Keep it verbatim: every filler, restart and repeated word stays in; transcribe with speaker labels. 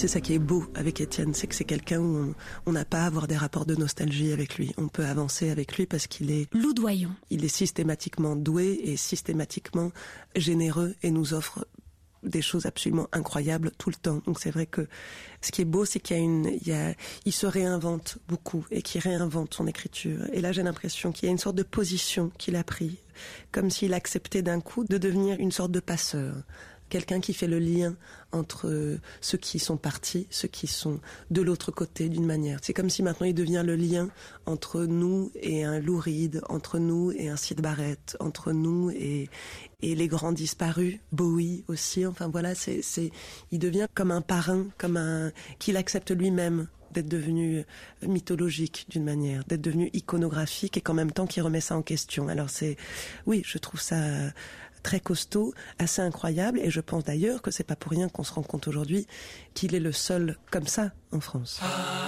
Speaker 1: C'est ça qui est beau avec Étienne, c'est que c'est quelqu'un où on n'a pas à avoir des rapports de nostalgie avec lui. On peut avancer avec lui parce qu'il est...
Speaker 2: Loudoyon.
Speaker 1: Il est systématiquement doué et systématiquement généreux et nous offre des choses absolument incroyables tout le temps. Donc c'est vrai que ce qui est beau, c'est qu'il y a une, il y a, il se réinvente beaucoup et qu'il réinvente son écriture. Et là, j'ai l'impression qu'il y a une sorte de position qu'il a pris, comme s'il acceptait d'un coup de devenir une sorte de passeur. Quelqu'un qui fait le lien entre ceux qui sont partis, ceux qui sont de l'autre côté d'une manière. C'est comme si maintenant il devient le lien entre nous et un Lou Reed, entre nous et un Syd Barrett, entre nous et, et les grands disparus, Bowie aussi. Enfin voilà, c'est, c'est, il devient comme un parrain, comme un, qu'il accepte lui-même d'être devenu mythologique d'une manière, d'être devenu iconographique et qu'en même temps qu'il remet ça en question. Alors c'est, oui, je trouve ça très costaud, assez incroyable, et je pense d'ailleurs que c'est pas pour rien qu'on se rend compte aujourd'hui qu'il est le seul comme ça en France. Ah.